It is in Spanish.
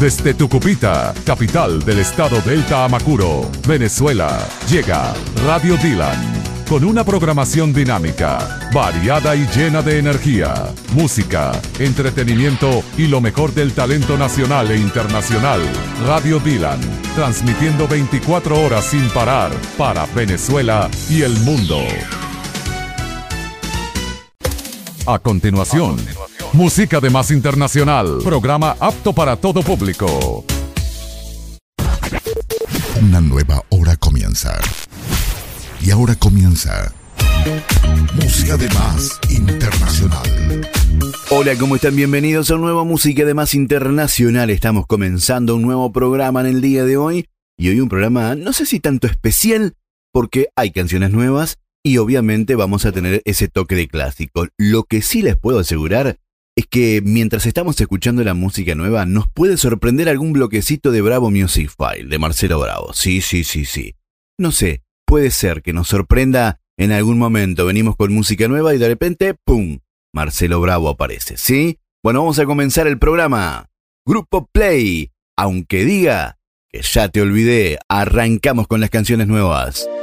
Desde Tucupita, capital del estado Delta Amacuro, Venezuela, llega Radio Dylan. Con una programación dinámica, variada y llena de energía, música, entretenimiento y lo mejor del talento nacional e internacional. Radio Dylan, transmitiendo 24 horas sin parar para Venezuela y el mundo. A continuación, música de más internacional, programa apto para todo público. Una nueva hora comienza. Y ahora comienza Música de Más Internacional. Hola, ¿cómo están? Bienvenidos a un nuevo Música de Más Internacional. Estamos comenzando un nuevo programa en el día de hoy. Y hoy un programa, no sé si tanto especial, porque hay canciones nuevas y obviamente vamos a tener ese toque de clásico. Lo que sí les puedo asegurar es que mientras estamos escuchando la música nueva, nos puede sorprender algún bloquecito de Bravo Music File, de Marcelo Bravo. Sí. No sé. Puede ser que nos sorprenda en algún momento. Venimos con música nueva y de repente, ¡pum!, Marcelo Bravo aparece, ¿sí? Bueno, vamos a comenzar el programa. Grupo Play, aunque diga que ya te olvidé, arrancamos con las canciones nuevas.